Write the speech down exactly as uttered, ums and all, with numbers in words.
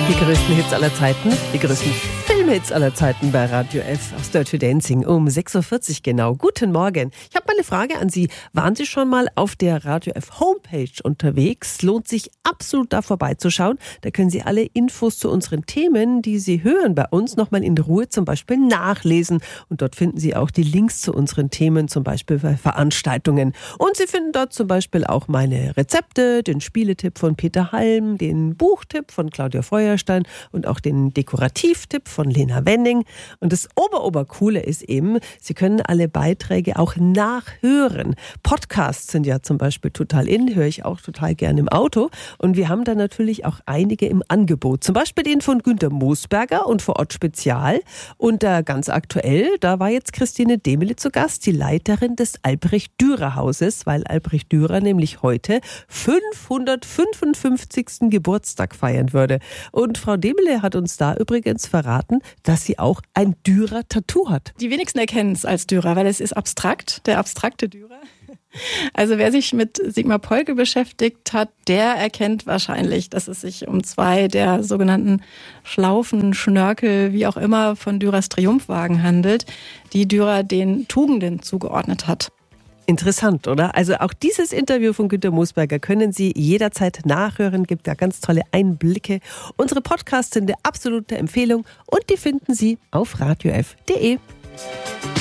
Die größten Hits aller Zeiten, die größten Filmhits aller Zeiten bei Radio F aus Dirty Dancing um sechs Uhr vierzig genau. Guten Morgen. Ich habe mal eine Frage an Sie. Waren Sie schon mal auf der Radio F Homepage unterwegs? Lohnt sich absolut da vorbeizuschauen. Da können Sie alle Infos zu unseren Themen, die Sie hören bei uns, nochmal in Ruhe zum Beispiel nachlesen. Und dort finden Sie auch die Links zu unseren Themen, zum Beispiel bei Veranstaltungen. Und Sie finden dort zum Beispiel auch meine Rezepte, den Spieletipp von Peter Halm, den Buchtipp von Claudia Feuerstein und auch den Dekorativtipp von Lena Wenning. Und das Ober-Ober-Coole ist eben, Sie können alle Beiträge auch nachhören. Podcasts sind ja zum Beispiel total in, höre ich auch total gerne im Auto. Und wir haben da natürlich auch einige im Angebot. Zum Beispiel den von Günter Moosberger und vor Ort Spezial. Und äh, ganz aktuell, da war jetzt Christine Demele zu Gast, die Leiterin des Albrecht-Dürer-Hauses, weil Albrecht Dürer nämlich heute fünfhundertfünfundfünfzigsten Geburtstag feiern würde. Und Frau Demele hat uns da übrigens verraten, dass sie auch ein Dürer-Tattoo hat. Die wenigsten erkennen es als Dürer, weil es ist abstrakt, der abstrakte Dürer. Also wer sich mit Sigmar Polke beschäftigt hat, der erkennt wahrscheinlich, dass es sich um zwei der sogenannten Schlaufen, Schnörkel, wie auch immer, von Dürers Triumphwagen handelt, die Dürer den Tugenden zugeordnet hat. Interessant, oder? Also auch dieses Interview von Günter Moosberger können Sie jederzeit nachhören, gibt da ganz tolle Einblicke. Unsere Podcasts sind eine absolute Empfehlung und die finden Sie auf radio f punkt de.